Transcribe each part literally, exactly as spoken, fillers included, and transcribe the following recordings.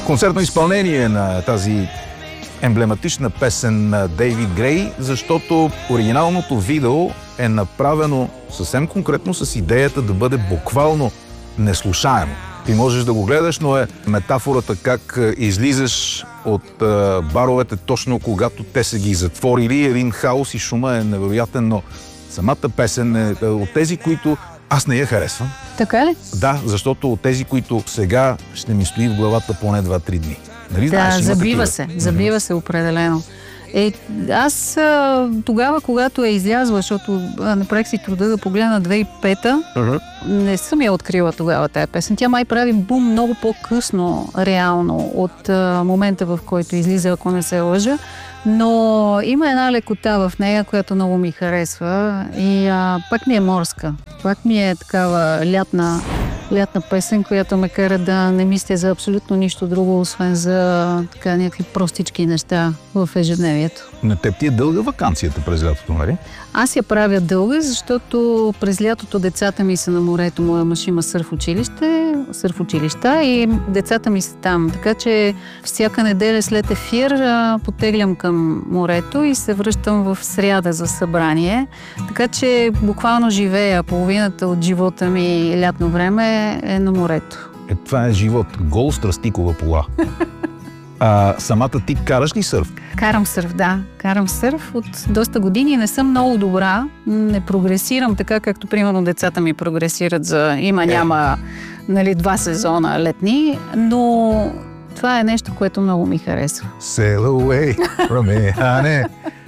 концертно изпълнение на тази емблематична песен на Дейвид Грей, защото оригиналното видео е направено съвсем конкретно с идеята да бъде буквално неслушаемо. Ти можеш да го гледаш, но е метафората как излизаш от а, баровете точно когато те са ги затворили. Един хаос и шума е невероятен, но самата песен е от тези, които аз не я харесвам. Така ли? Да, защото от тези, които сега ще ми стои в главата поне два-три дни. Нали, да, знаеш, забива се. Забива се определено. Е, аз а, тогава, когато е излязла, защото а, направих си труда да погледна две хиляди и пета, uh-huh. не съм я открила тогава тая песен. Тя май прави бум много по-късно, реално, от а, момента, в който излиза, ако не се лъжа. Но има една лекота в нея, която много ми харесва и а, пак ми е морска. Пак ми е такава лятна, лятна песен, която ме кара да не мисля за абсолютно нищо друго, освен за така някакви простички неща в ежедневието. На теб ти е дълга ваканцията през лятото, нали? Аз я правя дълга, защото през лятото децата ми са на морето. Моя мъж има сърф училище, сърф училища и децата ми са там. Така че всяка неделя след ефир потеглям към морето и се връщам в сряда за събрание. Така че буквално живея. Половината от живота ми лятно време е на морето. Е, това е живот. Гол страстикова пола. А самата ти караш ли сърф? Карам сърф, да. Карам сърф от доста години. Не съм много добра. Не прогресирам така, както примерно децата ми прогресират за има-няма нали, два сезона летни, но това е нещо, което много ми харесва. Sail away from me, honey.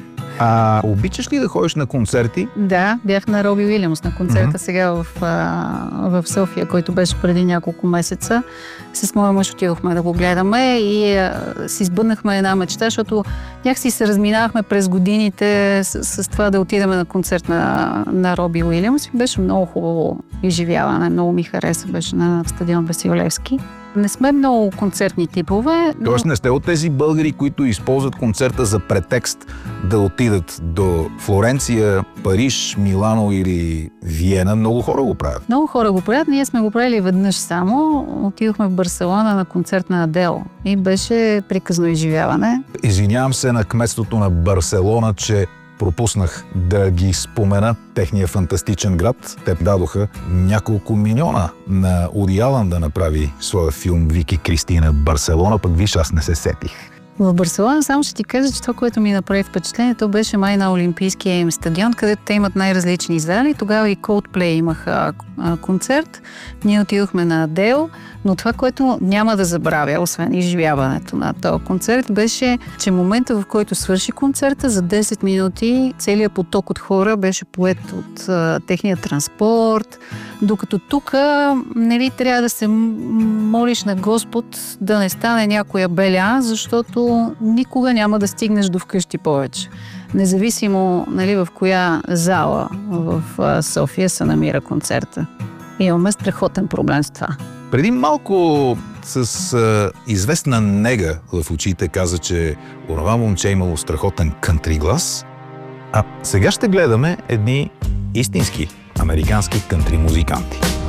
А обичаш ли да ходиш на концерти? Да, бях на Роби Уилямс на концерта mm-hmm. сега в, а, в София, който беше преди няколко месеца. С моя мъж отидохме да го гледаме и а, си сбъднахме една мечта, защото някакси се разминавахме през годините с, с това да отидем на концерт на, на Роби Уилямс. Беше много хубаво изживяване, много ми хареса, беше на стадион Васил Левски. Не сме много концертни типове. Но... Тоест не сте от тези българи, които използват концерта за претекст да отидат до Флоренция, Париж, Милано или Виена. Много хора го правят. Много хора го правят. Ние сме го правили веднъж само. Отидохме в Барселона на концерт на Адел и беше приказно изживяване. Извинявам се на кметството на Барселона, че пропуснах да ги спомена, техния фантастичен град. Те дадоха няколко милиона на Уди Алън да направи своя филм Вики Кристина Барселона, пък виж, аз не се сетих. В Барселона само ще ти кажа, че това, което ми направи впечатление, то беше май на Олимпийския им стадион, където те имат най-различни зали. Тогава и Coldplay имаха а, концерт. Ние отидохме на Адел, но това, което няма да забравя, освен изживяването на този концерт, беше, че момента, в който свърши концерта, за десет минути целият поток от хора беше поет от а, техния транспорт, докато тук нали, трябва да се молиш на Господ да не стане някоя беля, защото никога няма да стигнеш до вкъщи повече. Независимо нали, в коя зала в София се намира концерта. Имаме страхотен проблем с това. Преди малко с а, известна нега в очите каза, че онова момче е имало страхотен кънтри глас. А сега ще гледаме едни истински американски кънтри музиканти.